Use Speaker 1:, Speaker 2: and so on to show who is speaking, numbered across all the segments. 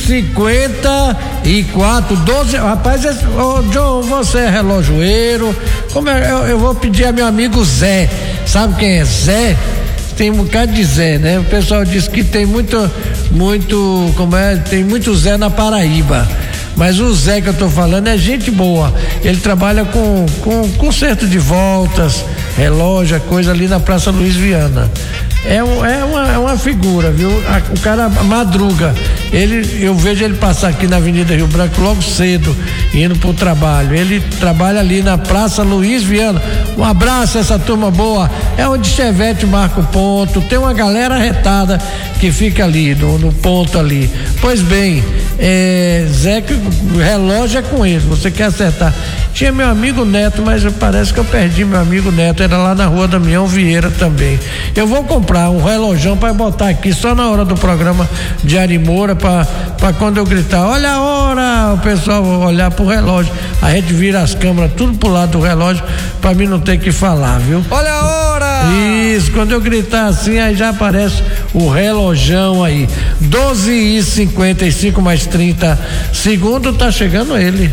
Speaker 1: 54 12. Rapaz, John, você é relojoeiro. Como eu vou pedir a meu amigo Zé. Sabe quem é Zé? Tem um bocado de Zé, né? O pessoal diz que tem tem muito Zé na Paraíba. Mas o Zé que eu tô falando é gente boa. Ele trabalha com conserto de voltas, relógio, coisa ali na Praça Luiz Viana. É uma figura, viu? O cara madruga. Eu vejo ele passar aqui na Avenida Rio Branco logo cedo, indo pro trabalho. Ele trabalha ali na Praça Luiz Viana. Um abraço a essa turma boa. É onde Chevette marca o ponto. Tem uma galera retada que fica ali, no ponto ali. Pois bem, Zé, o relógio é com ele. Você quer acertar? Tinha meu amigo Neto, mas parece que eu perdi meu amigo Neto. Era lá na Rua Damião Vieira também. Eu vou comprar um relógio para botar aqui só na hora do programa de Ari Moura, para quando eu gritar, olha a hora, o pessoal vai olhar pro relógio. A gente vira as câmeras tudo pro lado do relógio para mim não ter que falar, viu?
Speaker 2: Olha a hora!
Speaker 1: Isso, quando eu gritar assim, aí já aparece o relojão aí. 12h55 mais 30 segundos, tá chegando ele.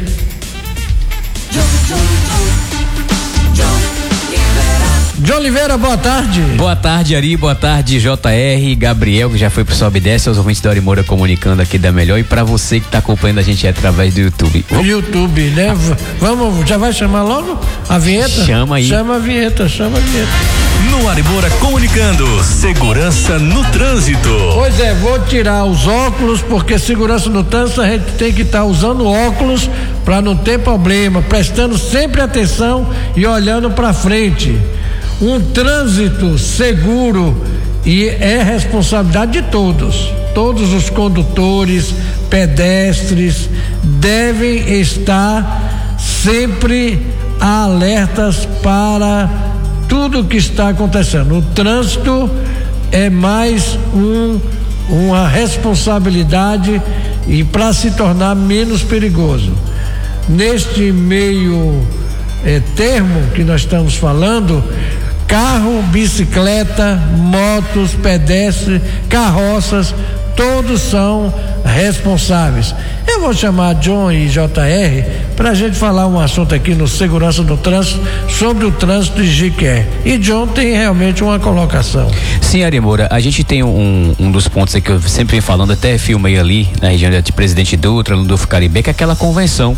Speaker 1: John Oliveira, boa tarde.
Speaker 3: Boa tarde, Ari, boa tarde, JR, Gabriel, que já foi pro Sobe e Desce, aos ouvintes da Ari Moura comunicando aqui da Melhor, e pra você que tá acompanhando a gente através do YouTube.
Speaker 1: YouTube, né? Vamos, já vai chamar logo a vinheta?
Speaker 3: Chama aí.
Speaker 1: Chama a vinheta.
Speaker 4: No Ari Moura comunicando, segurança no trânsito.
Speaker 1: Pois é, vou tirar os óculos, porque segurança no trânsito a gente tem que estar usando óculos para não ter problema, prestando sempre atenção e olhando para frente. Um trânsito seguro e é responsabilidade de todos os condutores, pedestres devem estar sempre alertas para tudo que está acontecendo. O trânsito é mais uma responsabilidade e para se tornar menos perigoso. Neste meio termo que nós estamos falando, carro, bicicleta, motos, pedestres, carroças, todos são responsáveis. Eu vou chamar John e JR para a gente falar um assunto aqui no Segurança do Trânsito sobre o trânsito de Jiqué. E John tem realmente uma colocação.
Speaker 3: Sim, Ari Moura, a gente tem um dos pontos aí que eu sempre venho falando, até filmei ali na região de Presidente Dutra, Landulfo Caribé, que é aquela convenção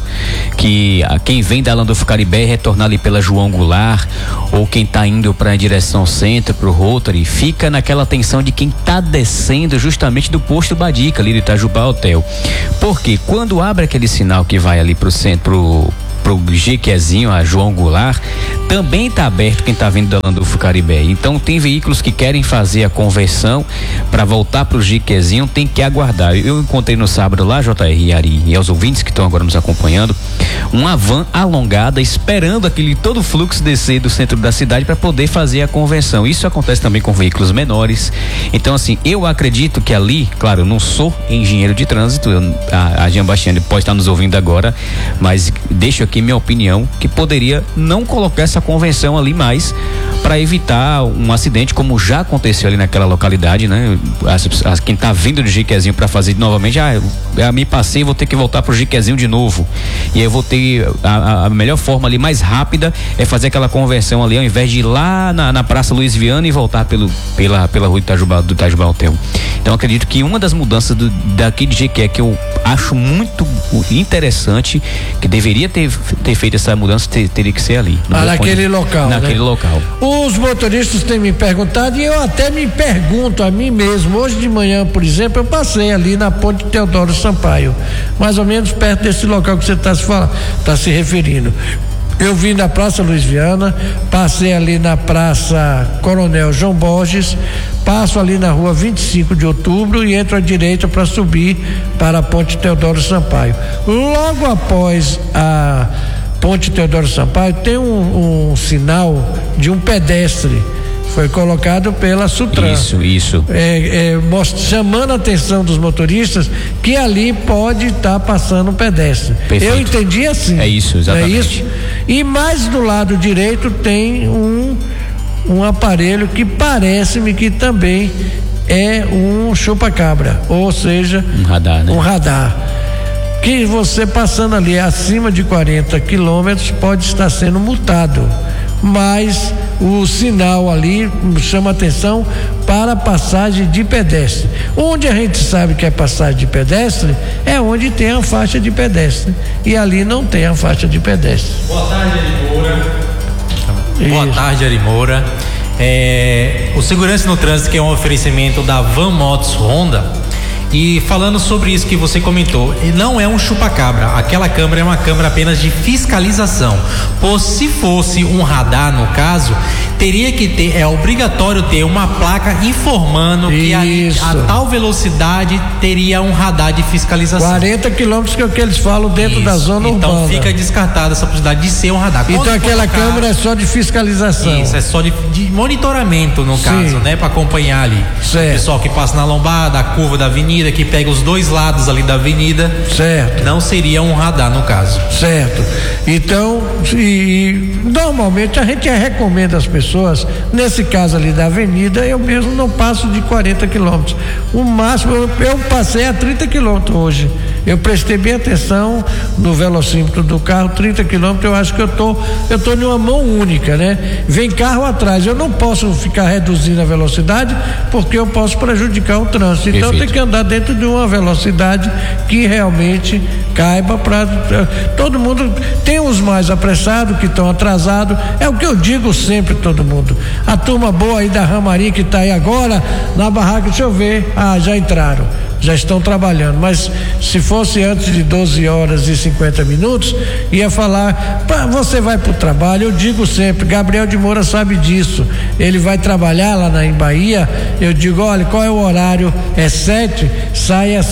Speaker 3: que quem vem da Landulfo Caribé retornar ali pela João Goulart, ou quem tá indo para a direção centro, pro Rotary, fica naquela tensão de quem tá descendo justamente do posto Badica, ali do Itajubá Hotel. Porque quando abre aquele sinal que vai ali pro centro, pro Jequezinho, a João Goulart, também está aberto quem está vindo da Landulfo Caribé. Então tem veículos que querem fazer a conversão para voltar pro Jequezinho, tem que aguardar. Eu encontrei no sábado lá, JR e Ari, e aos ouvintes que estão agora nos acompanhando, uma van alongada esperando aquele todo o fluxo descer do centro da cidade para poder fazer a conversão. Isso acontece também com veículos menores. Então assim, eu acredito que ali, claro, eu não sou engenheiro de trânsito, a Jean Bastiani pode estar nos ouvindo agora, mas deixo aqui minha opinião, que poderia não colocar essa convenção ali mais para evitar um acidente como já aconteceu ali naquela localidade, né? Quem tá vindo do Jiquezinho para fazer novamente, me passei, vou ter que voltar pro Jiquezinho de novo, e aí eu vou ter a melhor forma ali mais rápida é fazer aquela conversão ali, ao invés de ir lá na Praça Luiz Viana e voltar pela rua do Itajubá Hotel. Então acredito que uma das mudanças daqui de Jiqué que eu acho muito interessante, que deveria ter feito essa mudança, teria que ser ali.
Speaker 1: Naquele local.
Speaker 3: Naquele local.
Speaker 1: Os motoristas têm me perguntado, e eu até me pergunto a mim mesmo. Hoje de manhã, por exemplo, eu passei ali na Ponte Teodoro Sampaio, mais ou menos perto desse local que você está se referindo. Eu vim da Praça Luiz Viana, passei ali na Praça Coronel João Borges, passo ali na Rua 25 de Outubro e entro à direita para subir para a Ponte Teodoro Sampaio. Logo após a Ponte Teodoro Sampaio tem um sinal de um pedestre. Foi colocado pela Sutran.
Speaker 3: Isso.
Speaker 1: Chamando a atenção dos motoristas que ali pode estar passando um pedestre. Perfeito. Eu entendi assim.
Speaker 3: É isso, exatamente.
Speaker 1: É isso? E mais do lado direito tem um aparelho que parece-me que também é um chupa-cabra, ou seja,
Speaker 3: um radar, né?
Speaker 1: Um radar. Que você passando ali acima de 40 quilômetros pode estar sendo multado, mas o sinal ali chama atenção para passagem de pedestre. Onde a gente sabe que é passagem de pedestre é onde tem a faixa de pedestre, e ali não tem a faixa de pedestre.
Speaker 2: Boa tarde, Ari Moura. Boa tarde, Ari Moura. O Segurança no Trânsito, que é um oferecimento da Van Motos Honda. E falando sobre isso que você comentou, não é um chupa-cabra, aquela câmera é uma câmera apenas de fiscalização. Pois se fosse um radar, no caso, teria que ter, é obrigatório ter uma placa informando que a tal velocidade teria um radar de fiscalização.
Speaker 1: 40 quilômetros que é o que eles falam dentro da zona urbana.
Speaker 2: Então fica descartada essa possibilidade de ser um radar.
Speaker 1: Então aquela câmera é só de fiscalização.
Speaker 2: Isso, é só de monitoramento, no caso, né? Para acompanhar ali.
Speaker 1: Certo.
Speaker 2: O pessoal que passa na lombada, a curva da avenida, que pega os dois lados ali da avenida.
Speaker 1: Certo.
Speaker 2: Não seria um radar, no caso.
Speaker 1: Certo. Então, normalmente a gente recomenda às pessoas, nesse caso ali da avenida, eu mesmo não passo de 40 quilômetros. O máximo, eu passei a 30 quilômetros hoje. Eu prestei bem atenção no velocímetro do carro, 30 quilômetros, eu acho que eu tô em uma mão única, né? Vem carro atrás, eu não posso ficar reduzindo a velocidade, porque eu posso prejudicar o trânsito. Então tem que andar dentro de uma velocidade que realmente caiba para todo mundo. Tem os mais apressados que estão atrasados, é o que eu digo sempre, todo mundo. A turma boa aí da Ramaria que está aí agora na barraca, deixa eu ver, já entraram, já estão trabalhando, mas se fosse antes de 12 horas e 50 minutos, ia falar, você vai para o trabalho. Eu digo sempre, Gabriel de Moura sabe disso, ele vai trabalhar lá em Bahia, eu digo, olha, qual é o horário? É 7, sai às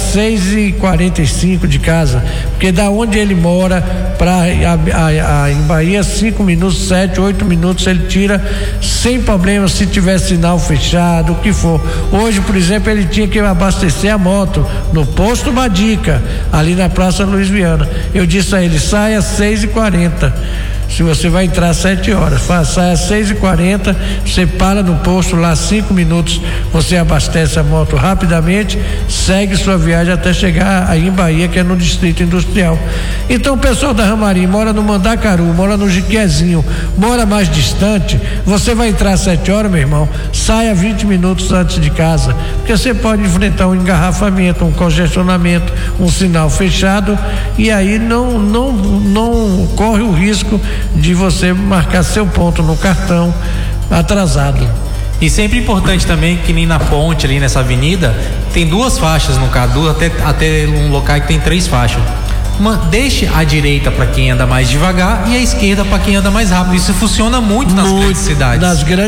Speaker 1: 6h45 de casa, porque da onde ele mora para em Bahia, 5 minutos, 7, 8 minutos ele tira sem problema, se tiver sinal fechado, o que for. Hoje, por exemplo, ele tinha que abastecer a moto no posto Badica, ali na Praça Luiz Viana. Eu disse a ele, sai às 6h40. Se você vai entrar às 7 horas, sai às 6h40, você para no posto lá 5 minutos, você abastece a moto rapidamente, segue sua viagem até chegar aí em Bahia, que é no Distrito Industrial. Então o pessoal da Ramarim mora no Mandacaru, mora no Jiquezinho, mora mais distante, você vai entrar às 7 horas, meu irmão, saia 20 minutos antes de casa, porque você pode enfrentar um engarrafamento, um congestionamento, um sinal fechado, e aí não corre o risco de você marcar seu ponto no cartão atrasado.
Speaker 2: E sempre importante também que nem na ponte ali nessa avenida tem 2 faixas no carro, até um local que tem 3 faixas. Deixe a direita para quem anda mais devagar e a esquerda para quem anda mais rápido. Isso funciona muito nas grandes cidades.